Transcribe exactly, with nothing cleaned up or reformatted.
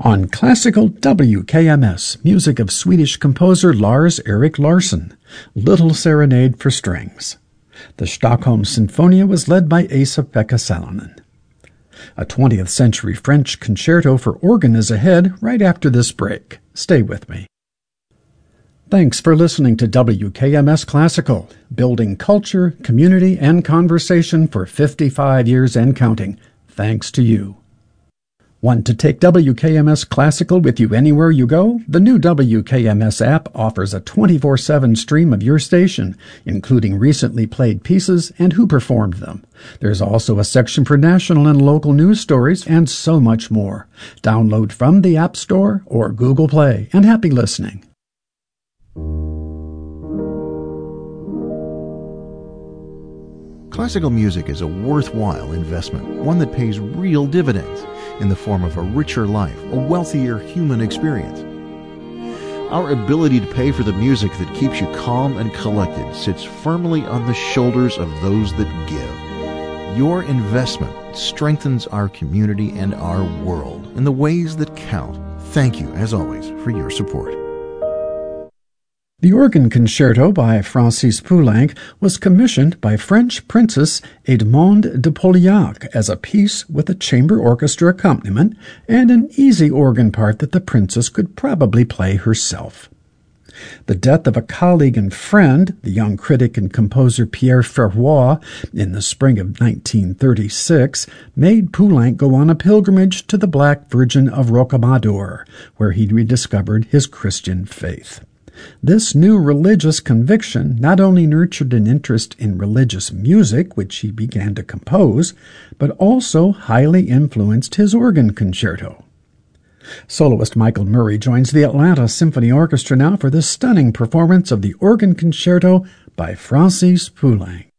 On classical W K M S, music of Swedish composer Lars Erik Larsson, Little Serenade for Strings. The Stockholm Sinfonia was led by Esa-Pekka Salonen. A twentieth century French concerto for organ is ahead right after this break. Stay with me. Thanks for listening to W K M S Classical, building culture, community, and conversation for fifty-five years and counting. Thanks to you. Want to take W K M S Classical with you anywhere you go? The new W K M S app offers a twenty-four seven stream of your station, including recently played pieces and who performed them. There's also a section for national and local news stories and so much more. Download from the App Store or Google Play, and happy listening. Classical music is a worthwhile investment, one that pays real dividends in the form of a richer life, a wealthier human experience. Our ability to pay for the music that keeps you calm and collected sits firmly on the shoulders of those that give. Your investment strengthens our community and our world in the ways that count. Thank you, as always, for your support. The Organ Concerto by Francis Poulenc was commissioned by French Princess Edmonde de Polignac as a piece with a chamber orchestra accompaniment and an easy organ part that the princess could probably play herself. The death of a colleague and friend, the young critic and composer Pierre Ferroy, in the spring of nineteen thirty-six, made Poulenc go on a pilgrimage to the Black Virgin of Rocamadour, where he rediscovered his Christian faith. This new religious conviction not only nurtured an interest in religious music, which he began to compose, but also highly influenced his organ concerto. Soloist Michael Murray joins the Atlanta Symphony Orchestra now for this stunning performance of the Organ Concerto by Francis Poulenc.